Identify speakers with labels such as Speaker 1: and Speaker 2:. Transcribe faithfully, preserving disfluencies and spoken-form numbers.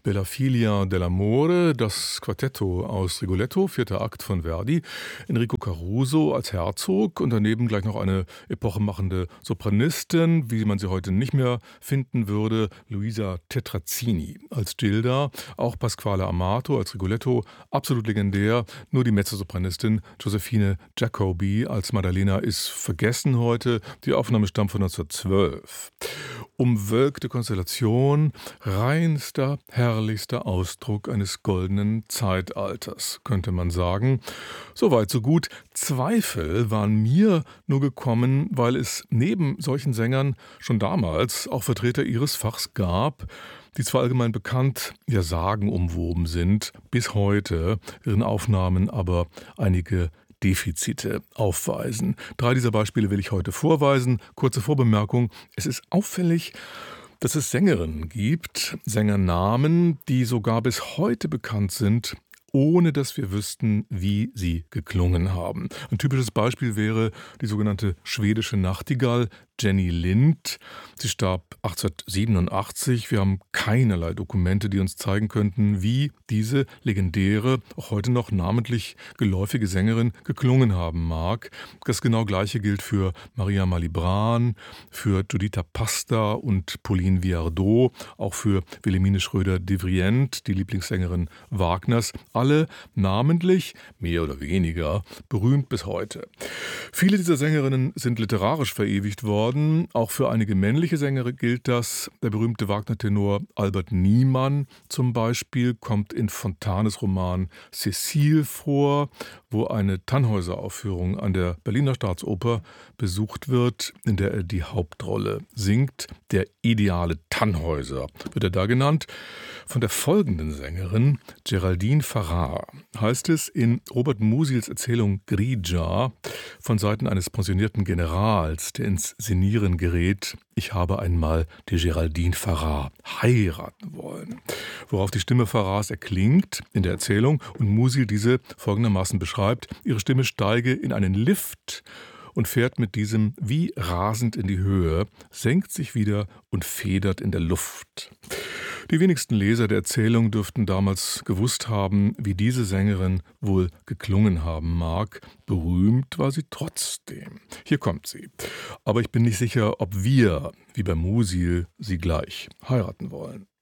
Speaker 1: Bella figlia dell'amore, das Quartetto aus Rigoletto, vierter Akt von Verdi. Enrico Caruso als Herzog und daneben gleich noch eine epochemachende Sopranistin, wie man sie heute nicht mehr finden würde, Luisa Tetrazzini als Gilda. Auch Pasquale Amato als Rigoletto, absolut legendär. Nur die Mezzosopranistin Josephine Jacobi als Maddalena ist vergessen heute. Die Aufnahme stammt von neunzehnhundertzwölf. Umwölkte Konstellation, reinster, herrlichster Ausdruck eines goldenen Zeitalters, könnte man sagen. Soweit, so gut. Zweifel waren mir nur gekommen, weil es neben solchen Sängern schon damals auch Vertreter ihres Fachs gab, die zwar allgemein bekannt, ja sagenumwoben sind, bis heute, ihren Aufnahmen aber einige Defizite aufweisen. Drei dieser Beispiele will ich heute vorweisen. Kurze Vorbemerkung: Es ist auffällig, dass es Sängerinnen gibt, Sängernamen, die sogar bis heute bekannt sind, ohne dass wir wüssten, wie sie geklungen haben. Ein typisches Beispiel wäre die sogenannte schwedische Nachtigall, Jenny Lind. Sie starb achtzehnhundertsiebenundachtzig. Wir haben keinerlei Dokumente, die uns zeigen könnten, wie diese legendäre, auch heute noch namentlich geläufige Sängerin geklungen haben mag. Das genau Gleiche gilt für Maria Malibran, für Giuditta Pasta und Pauline Viardot, auch für Wilhelmine Schröder-Devrient, die Lieblingssängerin Wagners. Alle namentlich, mehr oder weniger, berühmt bis heute. Viele dieser Sängerinnen sind literarisch verewigt worden. Auch für einige männliche Sänger gilt das. Der berühmte Wagner-Tenor Albert Niemann zum Beispiel kommt in Fontanes Roman Cécile vor, wo eine Tannhäuser-Aufführung an der Berliner Staatsoper besucht wird, in der er die Hauptrolle singt. Der ideale Tannhäuser wird er da genannt. Von der folgenden Sängerin, Geraldine Farrar, heißt es in Robert Musils Erzählung Grigia von Seiten eines pensionierten Generals, der ins Senieren gerät: Ich habe einmal die Geraldine Farrar heiraten wollen. Worauf die Stimme Farrars erklingt in der Erzählung und Musil diese folgendermaßen beschreibt: Ihre Stimme steige in einen Lift und fährt mit diesem wie rasend in die Höhe, senkt sich wieder und federt in der Luft. Die wenigsten Leser der Erzählung dürften damals gewusst haben, wie diese Sängerin wohl geklungen haben mag. Berühmt war sie trotzdem. Hier kommt sie. Aber ich bin nicht sicher, ob wir, wie bei Musil, sie gleich heiraten wollen.